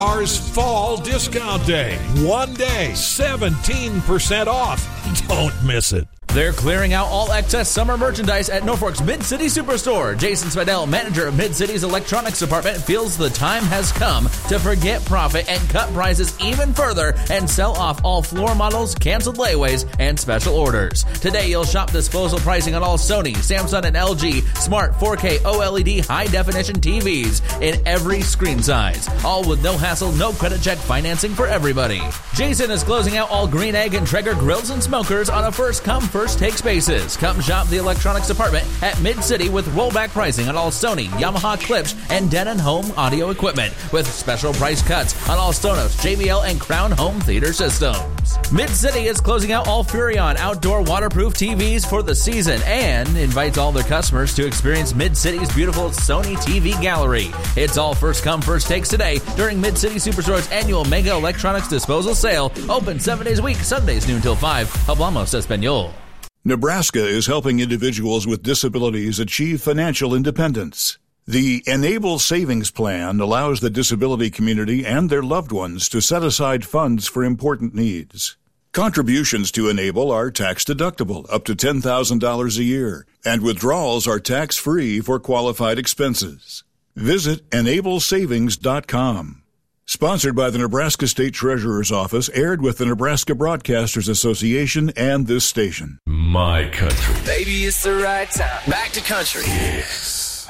Ours Fall Discount Day. One day, 17% off. Don't miss it. They're clearing out all excess summer merchandise at Norfolk's Mid-City Superstore. Jason Spidell, manager of Mid-City's electronics department, feels the time has come to forget profit and cut prices even further and sell off all floor models, canceled layaways, and special orders. Today, you'll shop disposal pricing on all Sony, Samsung, and LG smart 4K OLED high-definition TVs in every screen size. All with no hassle, no credit check financing for everybody. Jason is closing out all Green Egg and Traeger grills and smokers on a first-come, first-take basis. Come shop the electronics department at Mid-City with rollback pricing on all Sony, Yamaha Klipsch, and Denon home audio equipment with special price cuts on all Sonos, JBL, and Crown home theater systems. Mid-City is closing out all Furrion outdoor waterproof TVs for the season and invites all their customers to experience Mid-City's beautiful Sony TV gallery. It's all first-come, first-takes today during Mid-City Superstore's annual Mega Electronics Disposal Sale. Open 7 days a week, Sundays noon till 5. Hablamos Espanol. Nebraska is helping individuals with disabilities achieve financial independence. The Enable Savings Plan allows the disability community and their loved ones to set aside funds for important needs. Contributions to Enable are tax-deductible up to $10,000 a year, and withdrawals are tax-free for qualified expenses. Visit enablesavings.com. Sponsored by the Nebraska State Treasurer's Office, aired with the Nebraska Broadcasters Association and this station. My country. Baby, it's the right time. Back to country. Yes.